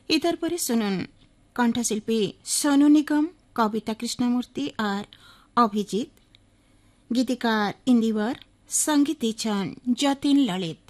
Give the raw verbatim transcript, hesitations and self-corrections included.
इतर परे सुनुन कण्ठशिल्पी सोनू निगम, कविता कृष्णमूर्ति और अभिजित, गीतिकार इन्दिवर, संगीत छन् जतिन ललित।